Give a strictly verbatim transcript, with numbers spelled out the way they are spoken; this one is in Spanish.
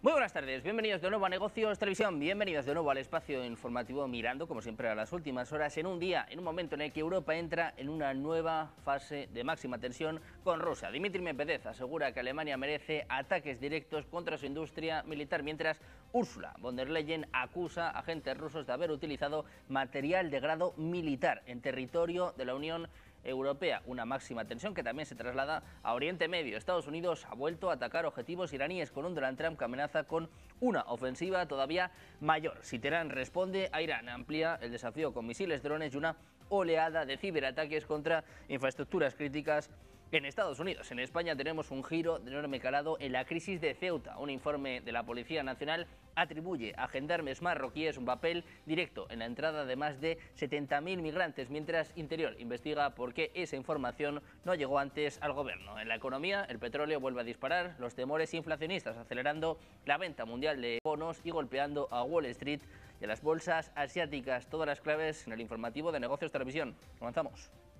Muy buenas tardes, bienvenidos de nuevo a Negocios Televisión, bienvenidos de nuevo al espacio informativo mirando, como siempre, a las últimas horas, en un día, en un momento en el que Europa entra en una nueva fase de máxima tensión con Rusia. Dmitry Medvedev asegura que Alemania merece ataques directos contra su industria militar, mientras Ursula von der Leyen acusa a agentes rusos de haber utilizado material de grado militar en territorio de la Unión Europea. Una máxima tensión que también se traslada a Oriente Medio. Estados Unidos ha vuelto a atacar objetivos iraníes con un Donald Trump que amenaza con una ofensiva todavía mayor. Si Teherán responde a Irán, amplía el desafío con misiles, drones y una oleada de ciberataques contra infraestructuras críticas en Estados Unidos. En España tenemos un giro de enorme calado en la crisis de Ceuta. Un informe de la Policía Nacional atribuye a gendarmes marroquíes un papel directo en la entrada de más de setenta mil migrantes, mientras Interior investiga por qué esa información no llegó antes al gobierno. En la economía, el petróleo vuelve a disparar, los temores inflacionistas acelerando la venta mundial de bonos y golpeando a Wall Street y a las bolsas asiáticas. Todas las claves en el informativo de Negocios Televisión. Comenzamos.